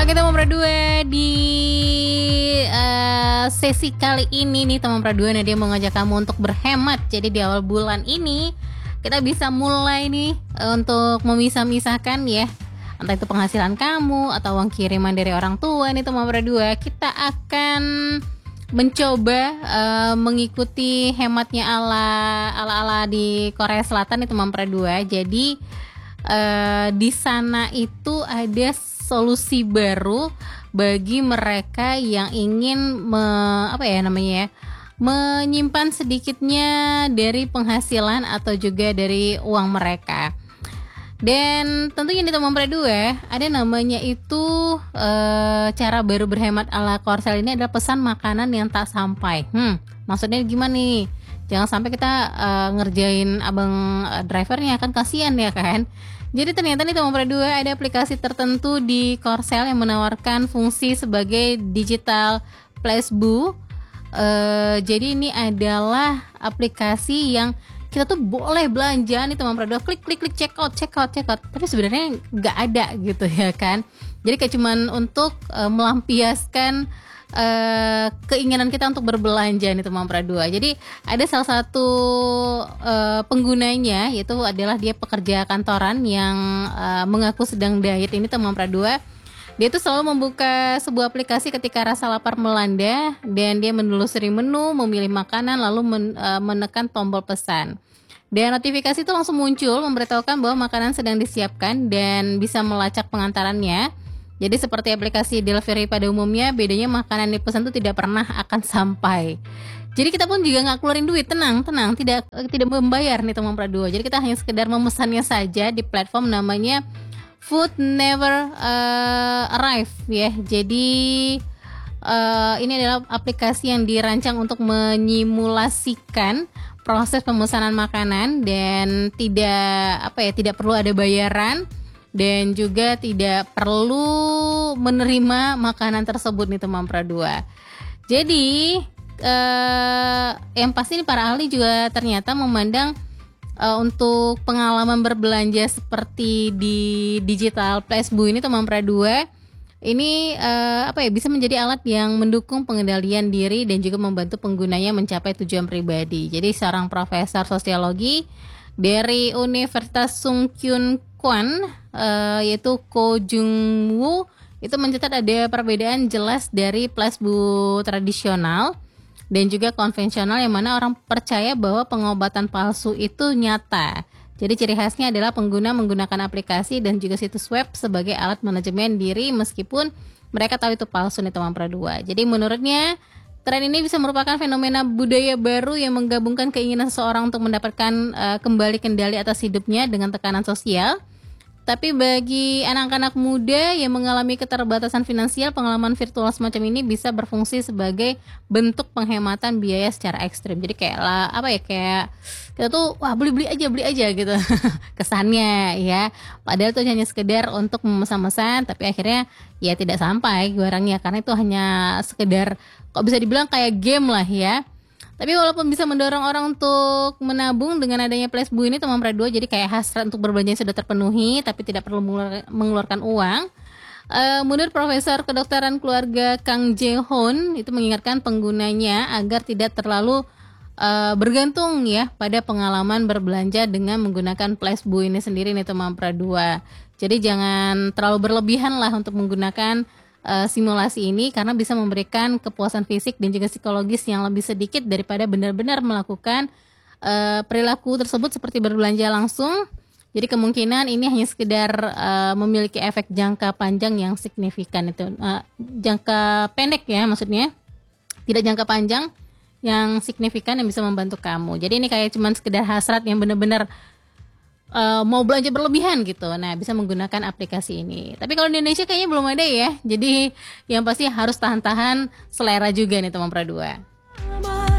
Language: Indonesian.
Oke teman Pradua, di sesi kali ini nih teman Pradua, Nadia mau ngajak kamu untuk berhemat. Jadi di awal bulan ini kita bisa mulai nih untuk memisah-misahkan ya, entah itu penghasilan kamu atau uang kiriman dari orang tua nih teman Pradua. Kita akan mencoba mengikuti hematnya ala di Korea Selatan nih teman Pradua. Jadi di sana itu ada solusi baru bagi mereka yang ingin menyimpan sedikitnya dari penghasilan atau juga dari uang mereka. Dan tentunya di teman Pradua ada namanya itu cara baru berhemat ala Korsel ini adalah pesan makanan yang tak sampai. Maksudnya gimana nih? Jangan sampai kita ngerjain abang drivernya, kan kasihan ya kan. Jadi ternyata nih teman Pradua ada aplikasi tertentu di Korsel yang menawarkan fungsi sebagai digital flashboo. Jadi ini adalah aplikasi yang kita tuh boleh belanja nih teman Pradua, klik check out. Tapi sebenarnya nggak ada gitu ya kan. Jadi kayak cuman untuk melampiaskan keinginan kita untuk berbelanja nih teman Pradua. Jadi ada salah satu penggunanya, yaitu adalah dia pekerja kantoran yang mengaku sedang diet ini teman Pradua. Dia tuh selalu membuka sebuah aplikasi ketika rasa lapar melanda, dan dia menelusuri menu, memilih makanan, lalu menekan tombol pesan. Dan notifikasi itu langsung muncul memberitahukan bahwa makanan sedang disiapkan dan bisa melacak pengantarannya. Jadi seperti aplikasi delivery pada umumnya, bedanya makanan dipesan itu tidak pernah akan sampai. Jadi kita pun juga nggak keluarin duit, tenang, tidak membayar nih teman Pradua. Jadi kita hanya sekedar memesannya saja di platform namanya Food Never Arrive ya. Jadi ini adalah aplikasi yang dirancang untuk menyimulasikan proses pemesanan makanan dan tidak perlu ada bayaran. Dan juga tidak perlu menerima makanan tersebut nih teman Pradua. Jadi yang pasti nih para ahli juga ternyata memandang untuk pengalaman berbelanja seperti di digital flashboo ini teman Pradua, ini bisa menjadi alat yang mendukung pengendalian diri dan juga membantu penggunanya mencapai tujuan pribadi. Jadi seorang profesor sosiologi dari Universitas Sungkyun Kwan, yaitu Ko Jung Woo, itu mencatat ada perbedaan jelas dari flashboo tradisional dan juga konvensional, yang mana orang percaya bahwa pengobatan palsu itu nyata. Jadi ciri khasnya adalah pengguna menggunakan aplikasi dan juga situs web sebagai alat manajemen diri meskipun mereka tahu itu palsu nih teman Pradua. Jadi menurutnya tren ini bisa merupakan fenomena budaya baru yang menggabungkan keinginan seseorang untuk mendapatkan kembali kendali atas hidupnya dengan tekanan sosial. Tapi bagi anak-anak muda yang mengalami keterbatasan finansial, pengalaman virtual semacam ini bisa berfungsi sebagai bentuk penghematan biaya secara ekstrim. Jadi kayak kita tuh beli aja gitu kesannya ya. Padahal itu hanya sekedar untuk memesan-mesan, tapi akhirnya ya tidak sampai barangnya karena itu hanya sekedar bisa dibilang kayak game lah ya. Tapi walaupun bisa mendorong orang untuk menabung dengan adanya flashboo ini teman Pradua, jadi kayak hasrat untuk berbelanja sudah terpenuhi tapi tidak perlu mengeluarkan uang. Menurut Profesor Kedokteran Keluarga Kang Jae-hoon itu mengingatkan penggunanya agar tidak terlalu bergantung ya pada pengalaman berbelanja dengan menggunakan flashboo ini sendiri nih teman Pradua. Jadi jangan terlalu berlebihan lah untuk menggunakan simulasi ini, karena bisa memberikan kepuasan fisik dan juga psikologis yang lebih sedikit daripada benar-benar melakukan perilaku tersebut seperti berbelanja langsung. Jadi kemungkinan ini hanya sekedar memiliki efek jangka panjang yang signifikan, itu jangka pendek ya maksudnya, tidak jangka panjang yang signifikan yang bisa membantu kamu. Jadi ini kayak cuman sekedar hasrat yang benar-benar mau belanja berlebihan gitu. Nah, bisa menggunakan aplikasi ini. Tapi kalau di Indonesia kayaknya belum ada ya. Jadi yang pasti harus tahan-tahan selera juga nih teman Pradua.